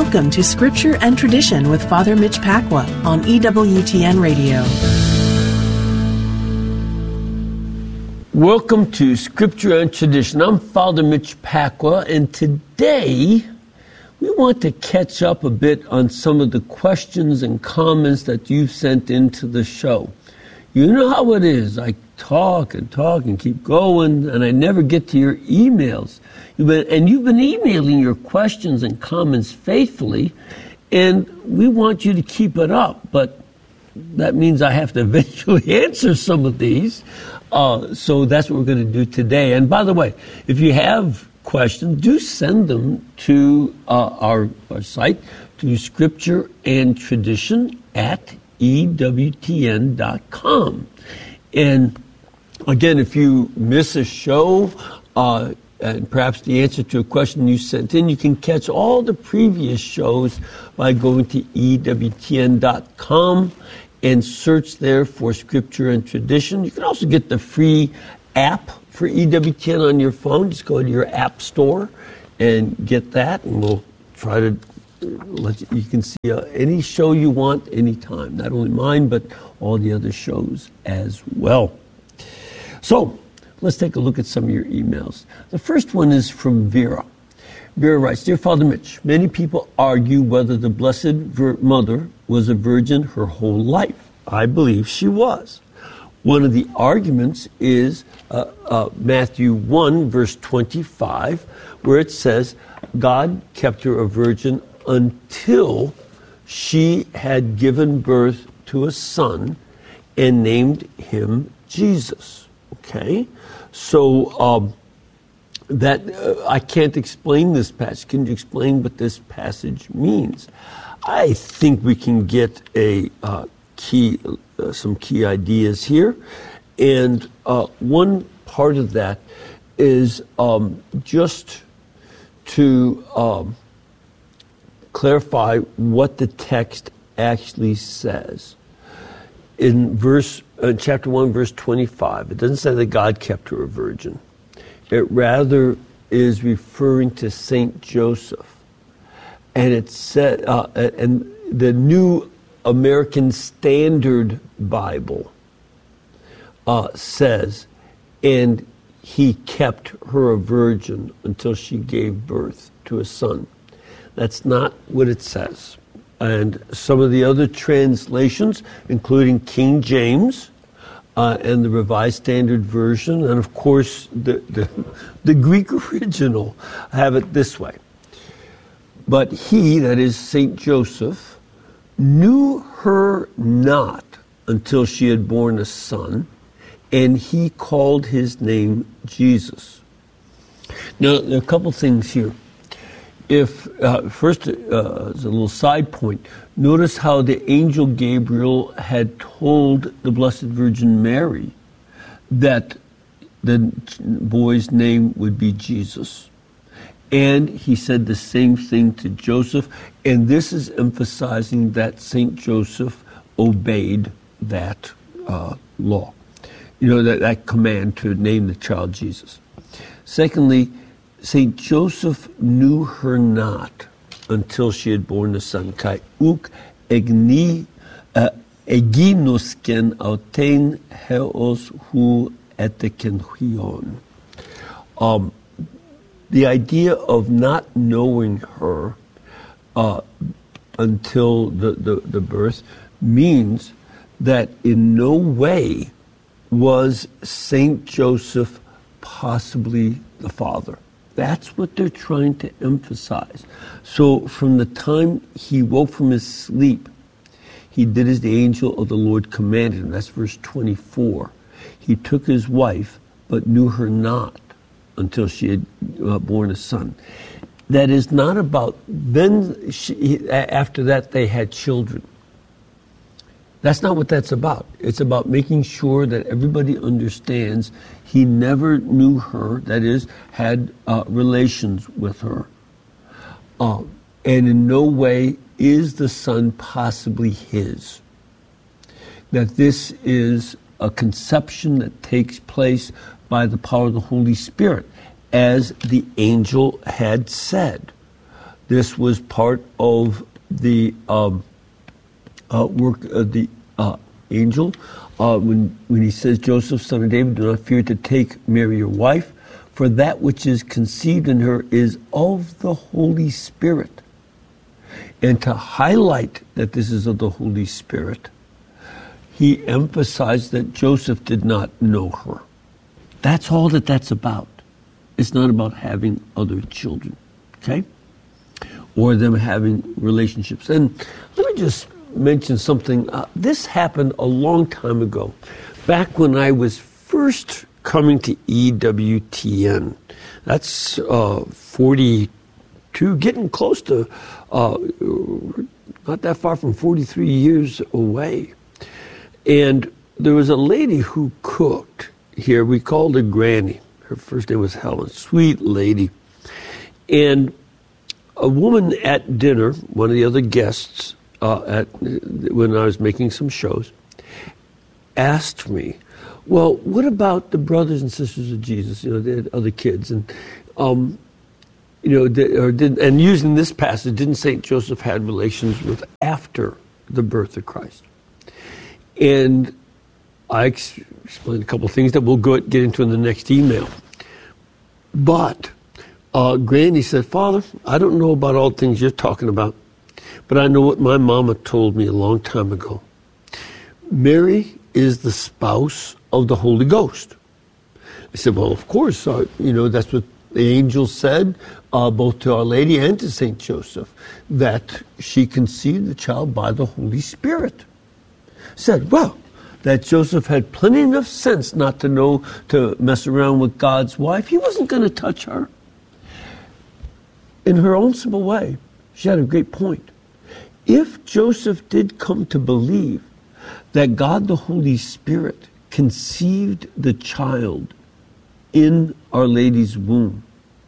Welcome to Scripture and Tradition with Father Mitch Pacwa on EWTN Radio. Welcome to Scripture and Tradition. I'm Father Mitch Pacwa, and today we want to catch up a bit on some of the questions and comments that you've sent into the show. You know how it is. I talk and keep going, and I never get to your emails. You've been emailing your questions and comments faithfully, and we want you to keep it up. But that means I have to eventually answer some of these. So that's what we're going to do today. And by the way, if you have questions, do send them to our site, to scriptureandtradition@ewtn.com. And again, if you miss a show, and perhaps the answer to a question you sent in, you can catch all the previous shows by going to ewtn.com and search there for Scripture and Tradition. You can also get the free app for EWTN on your phone. Just go to your app store and get that, and we'll try to let you can see any show you want anytime. Not only mine, but all the other shows as well. So let's take a look at some of your emails. The first one is from Vera. Vera writes, Dear Father Mitch, many people argue whether the Blessed Mother was a virgin her whole life. I believe she was. One of the arguments is Matthew 1, verse 25, where it says, God kept her a virgin until she had given birth to a son and named him Jesus. Okay? So that I can't explain this passage. Can you explain what this passage means? I think we can get some key ideas here, and one part of that is just to clarify what the text actually says. In chapter 1, verse 25, it doesn't say that God kept her a virgin. It rather is referring to Saint Joseph. And it said, and the New American Standard Bible says, and he kept her a virgin until she gave birth to a son. That's not what it says. And some of the other translations, including King James and the Revised Standard Version, and of course the Greek original, have it this way. But he, that is Saint Joseph, knew her not until she had borne a son, and he called his name Jesus. Now, there are a couple things here. First, as a little side point, notice how the angel Gabriel had told the Blessed Virgin Mary that the boy's name would be Jesus. And he said the same thing to Joseph, and this is emphasizing that Saint Joseph obeyed that law, that command to name the child Jesus. Secondly, Saint Joseph knew her not until she had borne a son. Kai uk eginosken autein heos hu etekenchion. The idea of not knowing her until the birth means that in no way was Saint Joseph possibly the father. That's what they're trying to emphasize. So from the time he woke from his sleep, he did as the angel of the Lord commanded him. That's verse 24. He took his wife, but knew her not until she had borne a son. That is not about, after that they had children. That's not what that's about. It's about making sure that everybody understands he never knew her, that is, had relations with her. And in no way is the son possibly his. That this is a conception that takes place by the power of the Holy Spirit, as the angel had said. This was part of the work of the angel. When he says, Joseph, son of David, do not fear to take Mary your wife, for that which is conceived in her is of the Holy Spirit. And to highlight that this is of the Holy Spirit, he emphasized that Joseph did not know her. That's all that's about. It's not about having other children, okay? Or them having relationships. And let me just mention something. This happened a long time ago, back when I was first coming to EWTN. That's 42, getting close to, not that far from 43 years away. And there was a lady who cooked here. We called her Granny. Her first name was Helen. Sweet lady. And a woman at dinner, one of the other guests when I was making some shows, asked me, well, what about the brothers and sisters of Jesus? They had other kids. And, and using this passage, didn't St. Joseph had relations with after the birth of Christ? And I explained a couple of things that we'll get into in the next email. But Granny said, Father, I don't know about all the things you're talking about, but I know what my mama told me a long time ago. Mary is the spouse of the Holy Ghost. I said, well, of course, that's what the angel said, both to Our Lady and to St. Joseph, that she conceived the child by the Holy Spirit. Said, well, that Joseph had plenty enough sense not to know to mess around with God's wife. He wasn't going to touch her. In her own simple way, she had a great point. If Joseph did come to believe that God the Holy Spirit conceived the child in Our Lady's womb,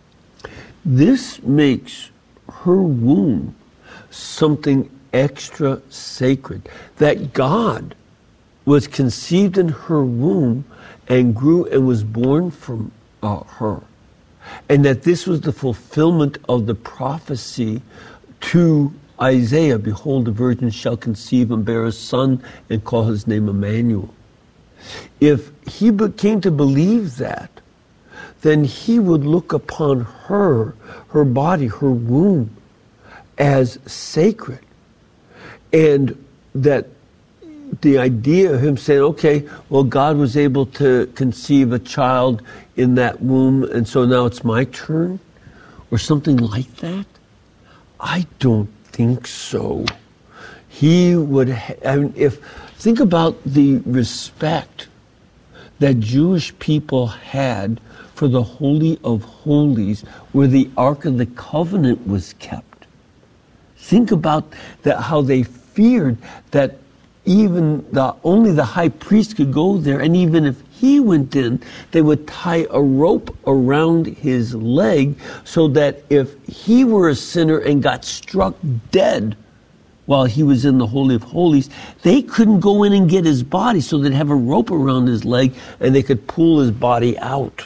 this makes her womb something extra sacred, that God was conceived in her womb and grew and was born from her. And that this was the fulfillment of the prophecy to Isaiah, behold, the virgin shall conceive and bear a son and call his name Emmanuel. If he came to believe that, then he would look upon her body, her womb, as sacred. And that the idea of him saying, okay, well, God was able to conceive a child in that womb, and so now it's my turn, or something like that, I don't think so. He would, think about the respect that Jewish people had for the Holy of Holies, where the Ark of the Covenant was kept. Think about that, how they feared that even only the high priest could go there, and even if he went in, they would tie a rope around his leg so that if he were a sinner and got struck dead while he was in the Holy of Holies, they couldn't go in and get his body, so they'd have a rope around his leg and they could pull his body out.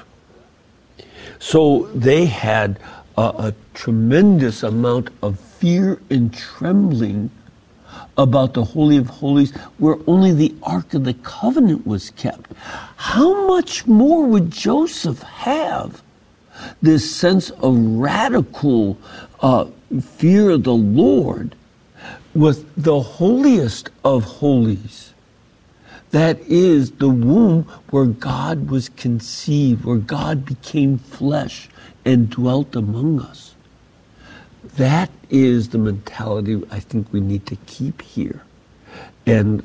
So they had a tremendous amount of fear and trembling about the Holy of Holies, where only the Ark of the Covenant was kept. How much more would Joseph have this sense of radical fear of the Lord with the holiest of holies? That is the womb where God was conceived, where God became flesh and dwelt among us. That is the mentality I think we need to keep here, and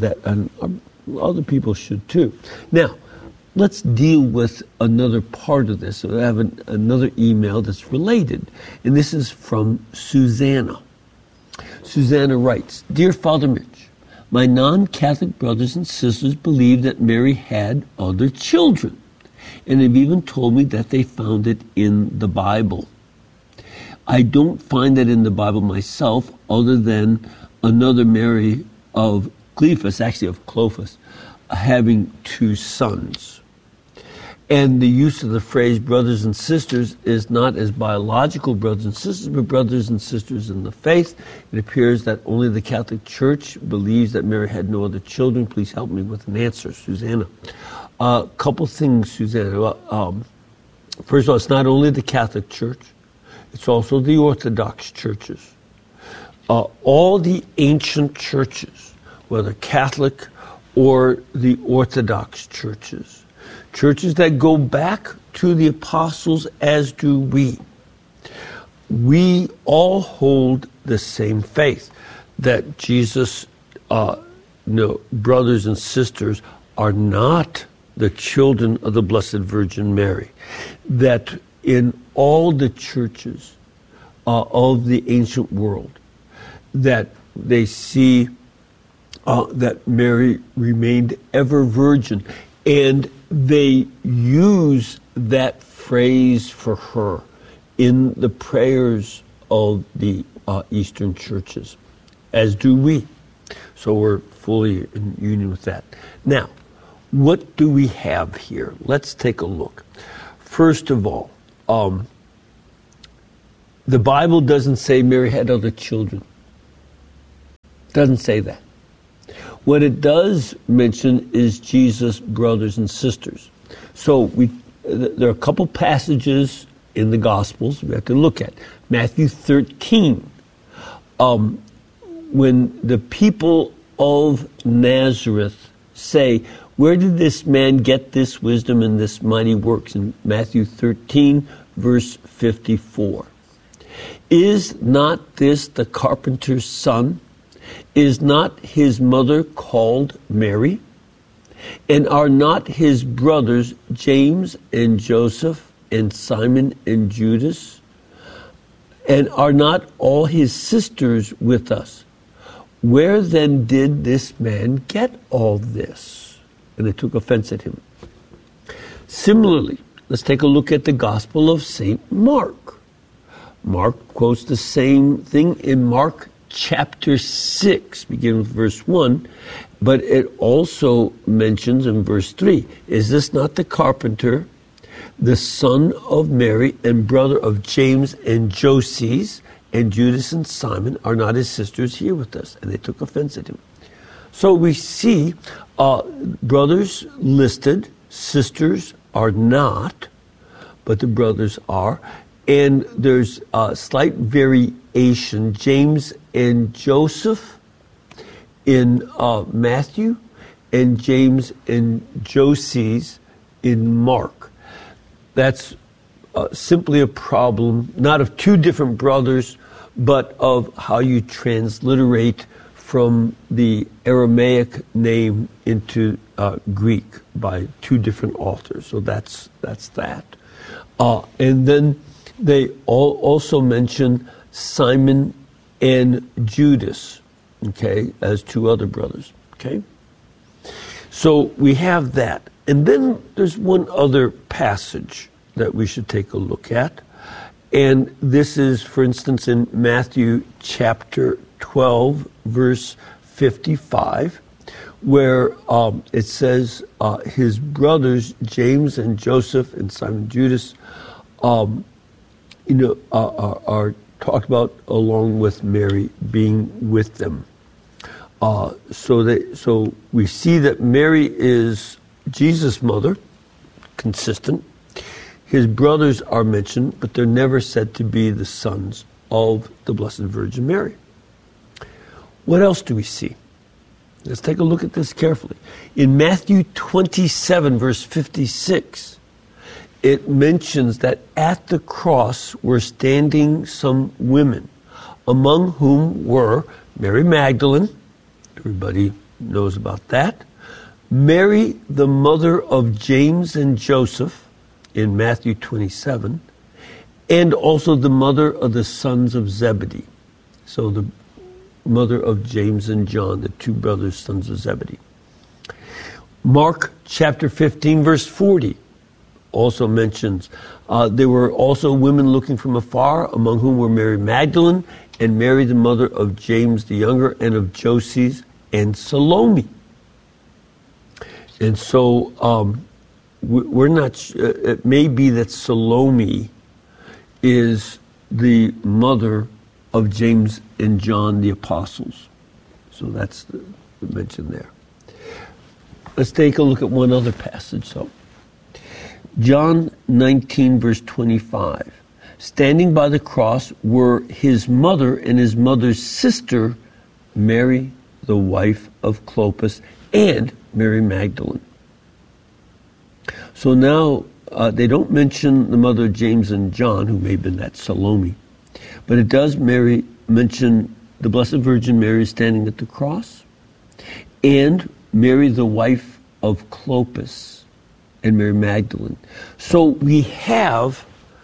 other people should too. Now, let's deal with another part of this. I have another email that's related, and this is from Susanna. Susanna writes, Dear Father Mitch, my non-Catholic brothers and sisters believe that Mary had other children, and have even told me that they found it in the Bible. I don't find that in the Bible myself, other than another Mary of Cleophas, having two sons. And the use of the phrase brothers and sisters is not as biological brothers and sisters, but brothers and sisters in the faith. It appears that only the Catholic Church believes that Mary had no other children. Please help me with an answer, Susanna. A couple things, Susanna. First of all, it's not only the Catholic Church, it's also the Orthodox churches. All the ancient churches, whether Catholic or the Orthodox churches, churches that go back to the apostles, as do we. We all hold the same faith, that Jesus, brothers and sisters, are not the children of the Blessed Virgin Mary. That in all the churches of the ancient world, that they see that Mary remained ever virgin. And they use that phrase for her in the prayers of the Eastern churches, as do we. So we're fully in union with that. Now, what do we have here? Let's take a look. First of all, the Bible doesn't say Mary had other children. Doesn't say that. What it does mention is Jesus' brothers and sisters. So there are a couple passages in the Gospels we have to look at. Matthew 13, when the people of Nazareth say, where did this man get this wisdom and this mighty works? In Matthew 13, verse 54. Is not this the carpenter's son? Is not his mother called Mary? And are not his brothers James and Joseph and Simon and Judas? And are not all his sisters with us? Where then did this man get all this? And they took offense at him. Similarly, let's take a look at the Gospel of St. Mark. Mark quotes the same thing in Mark chapter 6, beginning with verse 1, but it also mentions in verse 3, is this not the carpenter, the son of Mary and brother of James and Joses, and Judas and Simon, are not his sisters here with us? And they took offense at him. So we see brothers listed, sisters are not, but the brothers are. And there's a slight variation. James and Joseph in Matthew, and James and Joses in Mark. That's simply a problem, not of two different brothers, but of how you transliterate from the Aramaic name into Greek by two different authors. So that's that. And then they also mention Simon and Judas, okay, as two other brothers, okay? So we have that. And then there's one other passage that we should take a look at. And this is, for instance, in Matthew chapter 12, verse 55, where it says his brothers, James and Joseph and Simon and Judas, are talked about along with Mary being with them. So we see that Mary is Jesus' mother, consistent. His brothers are mentioned, but they're never said to be the sons of the Blessed Virgin Mary. What else do we see? Let's take a look at this carefully. In Matthew 27, verse 56, it mentions that at the cross were standing some women, among whom were Mary Magdalene, everybody knows about that, Mary, the mother of James and Joseph, in Matthew 27, and also the mother of the sons of Zebedee. So the mother of James and John, the two brothers, sons of Zebedee. Mark chapter 15, verse 40 also mentions there were also women looking from afar, among whom were Mary Magdalene and Mary, the mother of James the younger, and of Joses and Salome. And so we're not. It may be that Salome is the mother of James and John the apostles. So that's the mention there. Let's take a look at one other passage. So, John 19, verse 25. Standing by the cross were his mother and his mother's sister, Mary, the wife of Clopas, and Mary Magdalene. So now they don't mention the mother of James and John, who may have been that Salome, but it does mention the Blessed Virgin Mary standing at the cross, and Mary, the wife of Clopas, and Mary Magdalene. So we have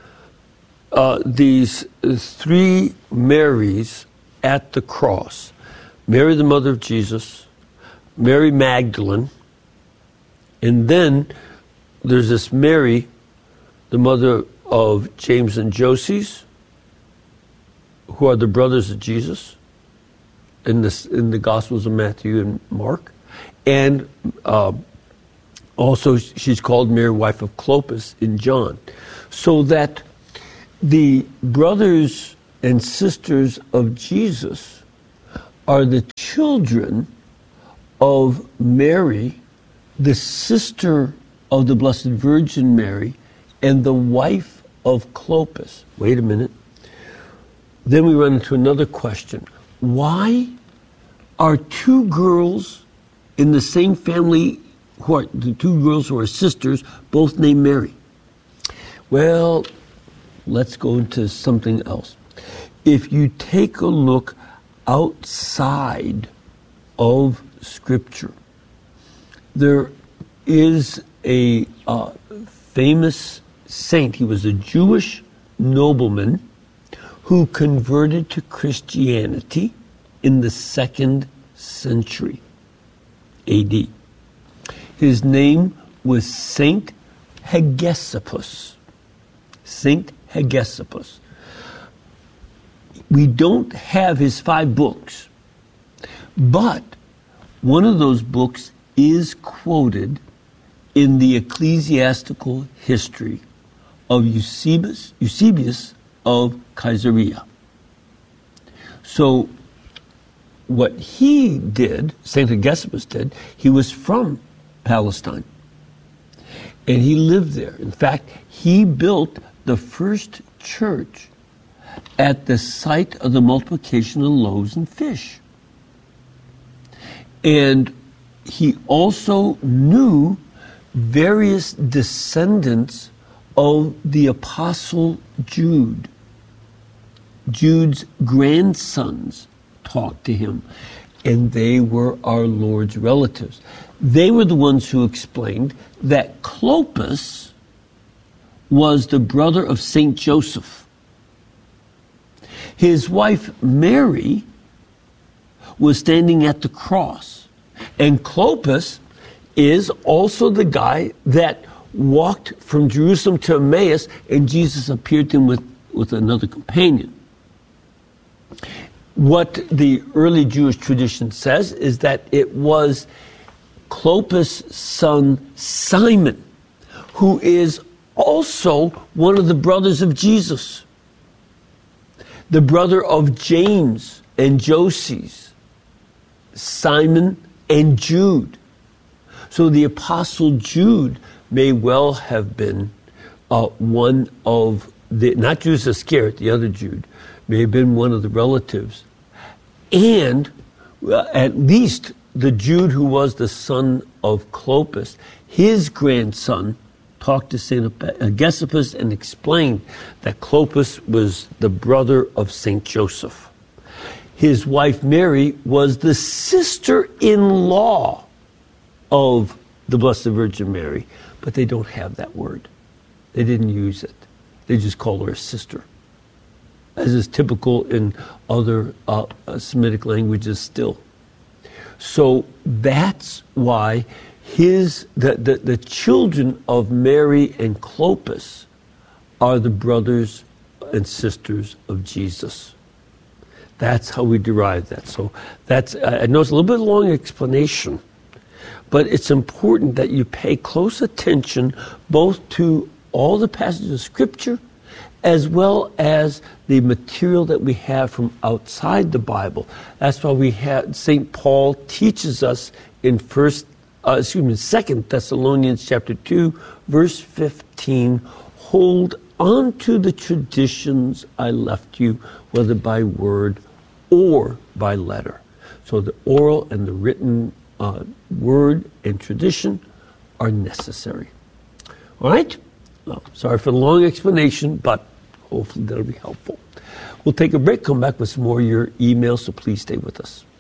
these three Marys at the cross. Mary, the mother of Jesus, Mary Magdalene, and then there's this Mary, the mother of James and Joses, who are the brothers of Jesus in the Gospels of Matthew and Mark. And also she's called Mary, wife of Clopas, in John. So that the brothers and sisters of Jesus are the children of Mary, the sister of the Blessed Virgin Mary, and the wife of Clopas. Wait a minute. Then we run into another question. Why are two girls in the same family, the two girls who are sisters, both named Mary? Well, let's go into something else. If you take a look outside of Scripture, there is a famous saint. He was a Jewish nobleman who converted to Christianity in the 2nd century AD. His name was Saint Hegesippus. Saint Hegesippus. We don't have his 5 books, but one of those books is quoted in the ecclesiastical history of Eusebius of Caesarea. So what he did, St. Hegesippus did, he was from Palestine. And he lived there. In fact, he built the first church at the site of the multiplication of loaves and fish. And he also knew various descendants of the Apostle Jude. Jude's grandsons talked to him, and they were our Lord's relatives. They were the ones who explained that Clopas was the brother of Saint Joseph. His wife Mary was standing at the cross, and Clopas is also the guy that walked from Jerusalem to Emmaus, and Jesus appeared to him with another companion. What the early Jewish tradition says is that it was Clopas' son Simon, who is also one of the brothers of Jesus, the brother of James and Joses, Simon and Jude. So the Apostle Jude may well have been one of the, not Judas Iscariot, the other Jude, may have been one of the relatives. And at least the Jude who was the son of Clopas, his grandson talked to St. Hegesippus and explained that Clopas was the brother of St. Joseph. His wife Mary was the sister-in-law of the Blessed Virgin Mary, but they don't have that word. They didn't use it. They just call her a sister, as is typical in other Semitic languages still. So that's why the children of Mary and Clopas are the brothers and sisters of Jesus. That's how we derive that. So that's, I know it's a little bit long explanation, But it's important that you pay close attention both to all the passages of Scripture as well as the material that we have from outside the Bible. That's why we have St. Paul teaches us in 2 Thessalonians chapter 2, verse 15, hold on to the traditions I left you, whether by word or by letter. So the oral and the written word and tradition are necessary. All right? Well, sorry for the long explanation, but hopefully that'll be helpful. We'll take a break, come back with some more of your emails, so please stay with us.